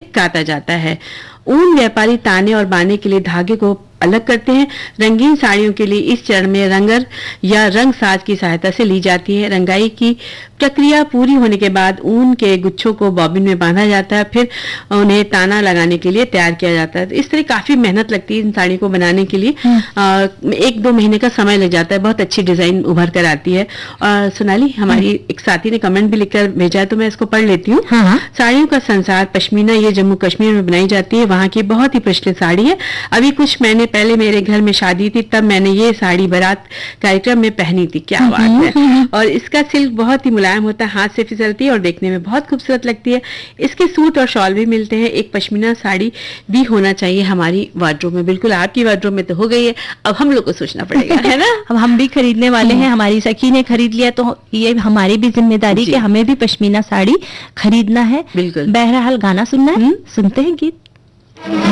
काता जाता है। ऊन व्यापारी ताने और बाने के लिए धागे को अलग करते हैं। रंगीन साड़ियों के लिए इस चरण में रंगर या रंग साज की सहायता से ली जाती है। रंगाई की प्रक्रिया पूरी होने के बाद ऊन के गुच्छों को बॉबिन में बांधा जाता है, फिर उन्हें ताना लगाने के लिए तैयार किया जाता है। तो इस तरह काफी मेहनत लगती है इन साड़ी को बनाने के लिए। 1-2 महीने का समय लग जाता है, बहुत अच्छी डिजाइन उभर कर आती है। और सोनाली, हमारी एक साथी ने कमेंट भी लिखकर भेजा है, तो मैं इसको पढ़ लेती हूँ। साड़ियों का संसार पश्मीना, ये जम्मू कश्मीर में बनाई जाती है, वहाँ की बहुत ही प्रचलित साड़ी है। अभी कुछ महीने पहले मेरे घर में शादी थी, तब मैंने ये साड़ी बारात कार्यक्रम में पहनी थी। क्या बात है। और इसका सिल्क बहुत ही मुलायम होता है, हाथ से फिसलती है और देखने में बहुत खूबसूरत लगती है। इसके सूट और शॉल भी मिलते हैं। एक पश्मीना साड़ी भी होना चाहिए हमारी वार्डरोब में। बिल्कुल, आपकी वार्डरोब में तो हो गई है, अब हम लोग को सोचना पड़ेगा, है ना। अब हम भी खरीदने वाले हैं, हमारी सखी ने खरीद लिया, तो ये हमारी भी जिम्मेदारी कि हमें भी पश्मीना साड़ी खरीदना है। बिल्कुल। बहरहाल गाना सुनना है, सुनते हैं गीत।